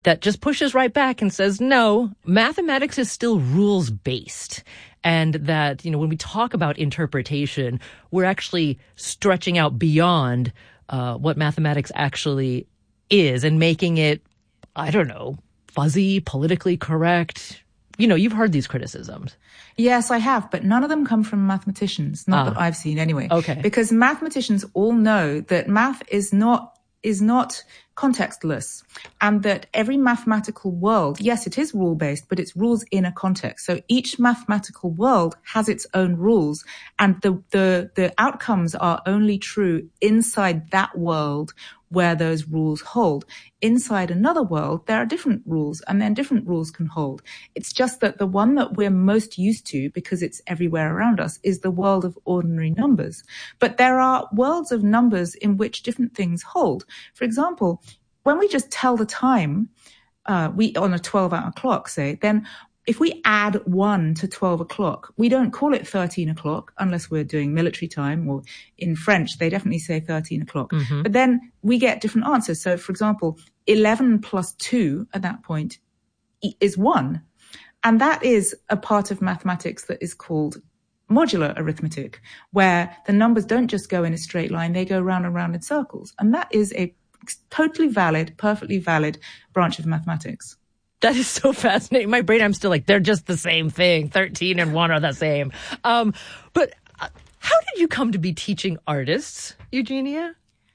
that just pushes right back and says, no, mathematics is still rules-based. And that, when we talk about interpretation, we're actually stretching out beyond what mathematics actually is and making it, I don't know, fuzzy, politically correct. You've heard these criticisms. Yes, I have, but none of them come from mathematicians, not that I've seen anyway. Okay. Because mathematicians all know that math is not contextless, and that every mathematical world, yes, it is rule-based, but it's rules in a context. So each mathematical world has its own rules, and the outcomes are only true inside that world where those rules hold. Inside another world, there are different rules, and then different rules can hold. It's just that the one that we're most used to, because it's everywhere around us, is the world of ordinary numbers. But there are worlds of numbers in which different things hold. For example, when we just tell the time, on a 12-hour clock, say, then if we add 1 to 12 o'clock, we don't call it 13 o'clock unless we're doing military time, or in French, they definitely say 13 o'clock. Mm-hmm. But then we get different answers. So, for example, 11 plus 2 at that point is 1. And that is a part of mathematics that is called modular arithmetic, where the numbers don't just go in a straight line, they go round and round in circles. And that is a totally valid, perfectly valid branch of mathematics. That is so fascinating. My brain, I'm still like, they're just the same thing. 13 and 1 are the same. But how did you come to be teaching artists, Eugenia?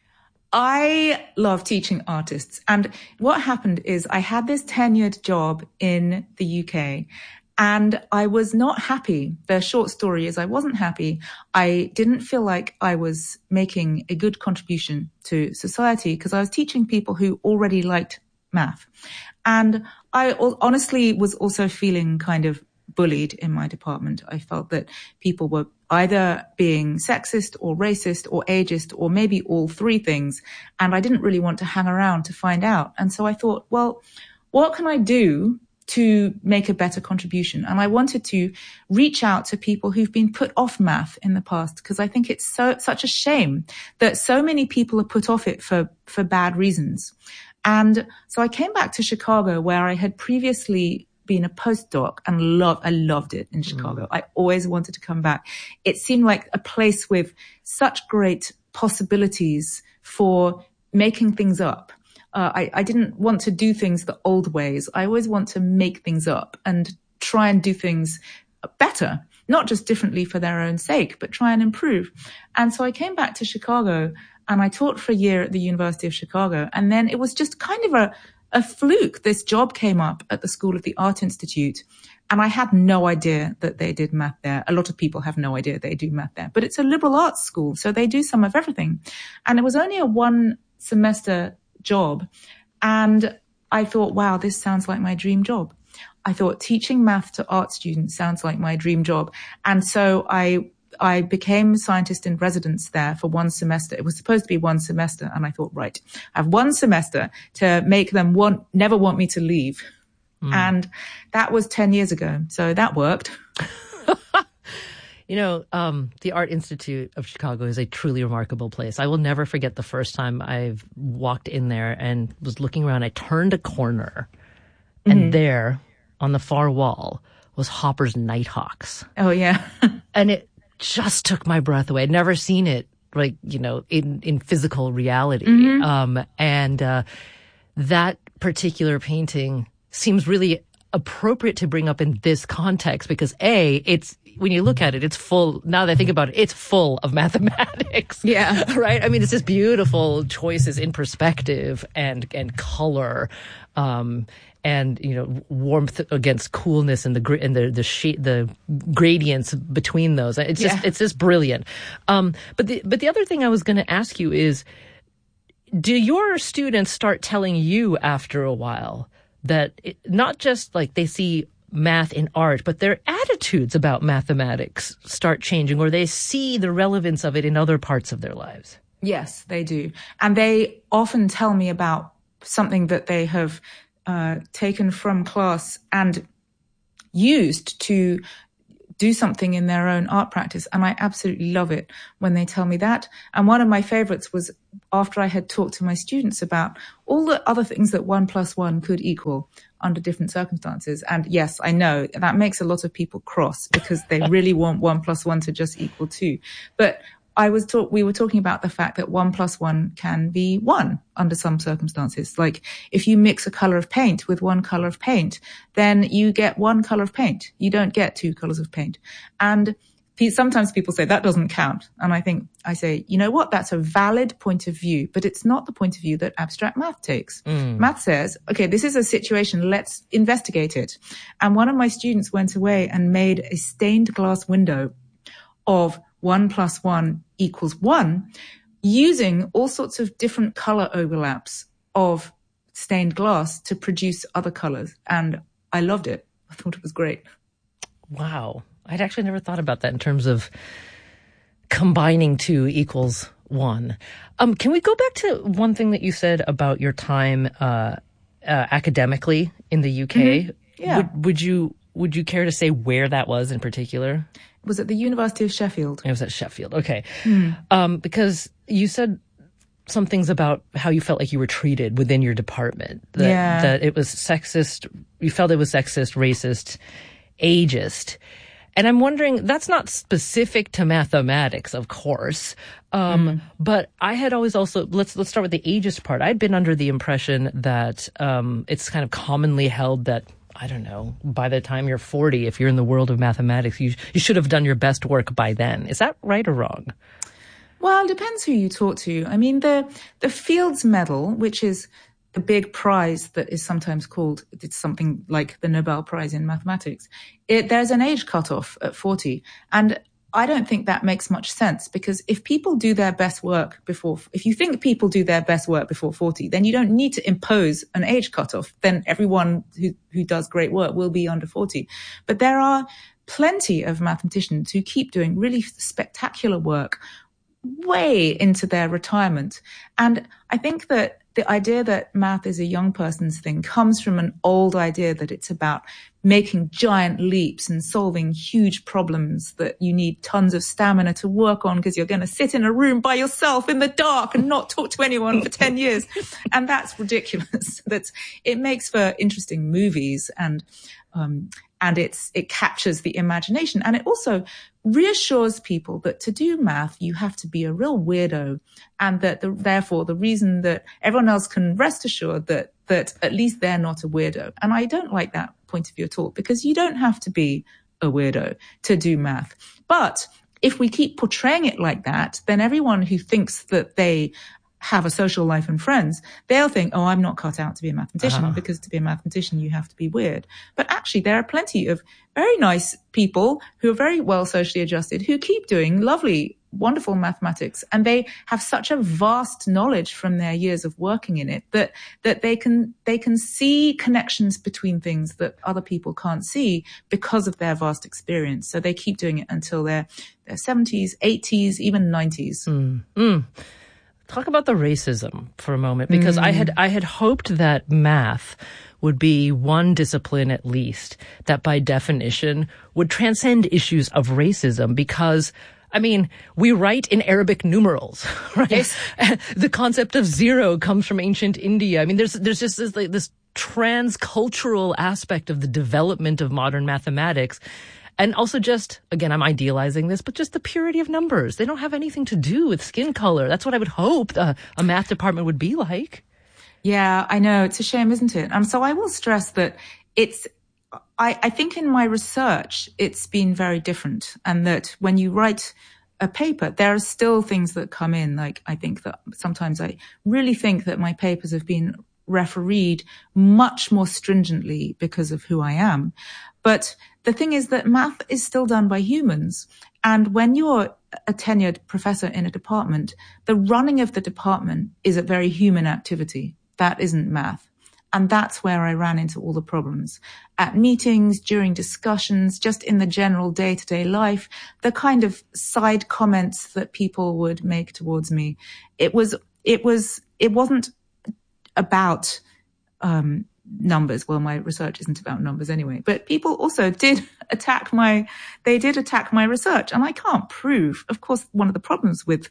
I love teaching artists. And what happened is I had this tenured job in the UK and I was not happy. The short story is I wasn't happy. I didn't feel like I was making a good contribution to society because I was teaching people who already liked math. And I honestly was also feeling kind of bullied in my department. I felt that people were either being sexist or racist or ageist or maybe all three things. And I didn't really want to hang around to find out. And so I thought, well, what can I do to make a better contribution? And I wanted to reach out to people who've been put off math in the past, because I think it's such a shame that so many people are put off it for bad reasons. And so I came back to Chicago, where I had previously been a postdoc, and I loved it in Chicago. I always wanted to come back. It seemed like a place with such great possibilities for making things up. I didn't want to do things the old ways. I always want to make things up and try and do things better, not just differently for their own sake, but try and improve. And so I came back to Chicago and I taught for a year at the University of Chicago. And then it was just kind of a fluke. This job came up at the School of the Art Institute. And I had no idea that they did math there. A lot of people have no idea they do math there. But it's a liberal arts school, so they do some of everything. And it was only a 1-semester job. And I thought, wow, this sounds like my dream job. I thought teaching math to art students sounds like my dream job. And so I became scientist in residence there for 1 semester. It was supposed to be 1 semester. And I thought, right, I have 1 semester to make them never want me to leave. And that was 10 years ago. So that worked. The Art Institute of Chicago is a truly remarkable place. I will never forget the first time I've walked in there and was looking around. I turned a corner and there on the far wall was Hopper's Nighthawks. Oh, yeah. And it just took my breath away. I'd never seen it in physical reality. That particular painting seems really appropriate to bring up in this context because when you look at it, it's full. Now that I think about it, it's full of mathematics. Yeah. Right. I mean, it's just beautiful choices in perspective and color, and warmth against coolness and the gradients between those. It's just brilliant. But the other thing I was going to ask you is, do your students start telling you after a while that not just like they see math in art, but their attitudes about mathematics start changing, or they see the relevance of it in other parts of their lives? Yes, they do. And they often tell me about something that they have taken from class and used to do something in their own art practice. And I absolutely love it when they tell me that. And one of my favorites was after I had talked to my students about all the other things that 1 + 1 could equal under different circumstances. And yes, I know that makes a lot of people cross because they really want 1 + 1 to just equal 2. But we were talking about the fact that 1 + 1 can be 1 under some circumstances. Like if you mix a color of paint with one color of paint, then you get one color of paint. You don't get 2 colors of paint. And sometimes people say that doesn't count. And I say, you know what? That's a valid point of view, but it's not the point of view that abstract math takes. Math says, okay, this is a situation. Let's investigate it. And one of my students went away and made a stained glass window of 1 + 1 = 1 using all sorts of different color overlaps of stained glass to produce other colors. And I loved it. I thought it was great. Wow. I'd actually never thought about that in terms of combining 2 = 1. Can we go back to one thing that you said about your time academically in the UK? Mm-hmm. Yeah. Would you care to say where that was in particular? It was at the University of Sheffield. It was at Sheffield. Okay. Because you said some things about how you felt like you were treated within your department. That it was sexist. You felt it was sexist, racist, ageist. And I'm wondering, that's not specific to mathematics, of course. But I had always also, let's start with the ageist part. I'd been under the impression that it's kind of commonly held that, I don't know, by the time you're 40, if you're in the world of mathematics, you should have done your best work by then. Is that right or wrong? Well, it depends who you talk to. I mean, the Fields Medal, which is the big prize that is sometimes called, it's something like the Nobel Prize in mathematics. There's an age cutoff at 40. And I don't think that makes much sense because if people do their best work if you think people do their best work before 40, then you don't need to impose an age cutoff. Then everyone who does great work will be under 40. But there are plenty of mathematicians who keep doing really spectacular work way into their retirement. And I think that the idea that math is a young person's thing comes from an old idea that it's about making giant leaps and solving huge problems that you need tons of stamina to work on because you're going to sit in a room by yourself in the dark and not talk to anyone for 10 years. And that's ridiculous. It makes for interesting movies and it captures the imagination. And it also reassures people that to do math, you have to be a real weirdo. And that therefore the reason that everyone else can rest assured that at least they're not a weirdo. And I don't like that point of view at all because you don't have to be a weirdo to do math. But if we keep portraying it like that, then everyone who thinks that they have a social life and friends, they'll think, oh, I'm not cut out to be a mathematician because to be a mathematician, you have to be weird. But actually, there are plenty of very nice people who are very well socially adjusted who keep doing lovely, wonderful mathematics. And they have such a vast knowledge from their years of working in it that they can see connections between things that other people can't see because of their vast experience. So they keep doing it until their 70s, 80s, even 90s. Talk about the racism for a moment, because I had hoped that math would be one discipline at least that by definition would transcend issues of racism because, I mean, we write in Arabic numerals, right? Yes. The concept of 0 comes from ancient India. I mean, there's just this transcultural aspect of the development of modern mathematics. And also just, again, I'm idealizing this, but just the purity of numbers. They don't have anything to do with skin color. That's what I would hope a math department would be like. Yeah, I know. It's a shame, isn't it? And so I will stress that I think in my research, it's been very different. And that when you write a paper, there are still things that come in. Like, I think that sometimes I really think that my papers have been refereed much more stringently because of who I am. But the thing is that math is still done by humans. And when you're a tenured professor in a department, the running of the department is a very human activity. That isn't math. And that's where I ran into all the problems. At meetings, during discussions, just in the general day-to-day life, the kind of side comments that people would make towards me. It wasn't about numbers. Well, my research isn't about numbers anyway, but people also did attack my research, and I can't prove. Of course, one of the problems with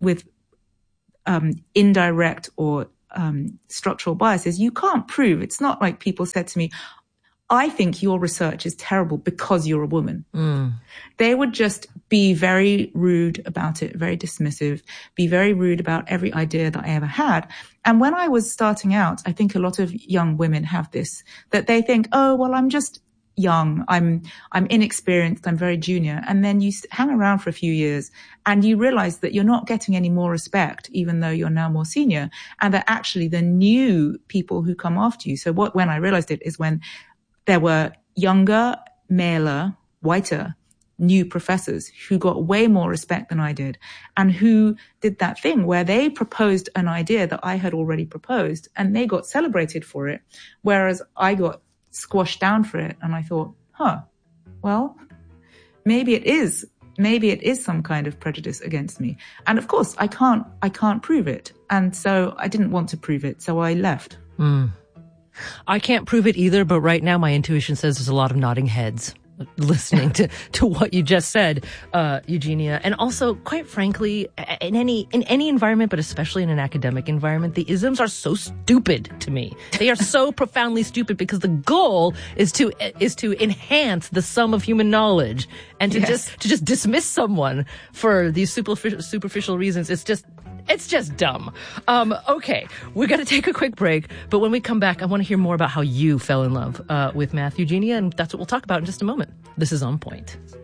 indirect or structural bias is you can't prove. It's not like people said to me, I think your research is terrible because you're a woman. They would just be very rude about it, very dismissive, be very rude about every idea that I ever had. And when I was starting out, I think a lot of young women have this, that they think, oh, well, I'm just young. I'm inexperienced. I'm very junior. And then you hang around for a few years and you realize that you're not getting any more respect, even though you're now more senior, and that actually the new people who come after you. So when I realized it is when there were younger, maler, whiter, new professors who got way more respect than I did, and who did that thing where they proposed an idea that I had already proposed and they got celebrated for it, whereas I got squashed down for it. And I thought, well, maybe it is some kind of prejudice against me. And of course, I can't prove it. And so I didn't want to prove it. So I left. I can't prove it either, but right now my intuition says there's a lot of nodding heads listening to what you just said, Eugenia. And also, quite frankly, in any environment, but especially in an academic environment, the isms are so stupid to me. They are so profoundly stupid because the goal is to enhance the sum of human knowledge, and to just dismiss someone for these superficial reasons. It's just dumb. Okay, we're going to take a quick break, but when we come back, I want to hear more about how you fell in love with math, Eugenia, and that's what we'll talk about in just a moment. This is On Point.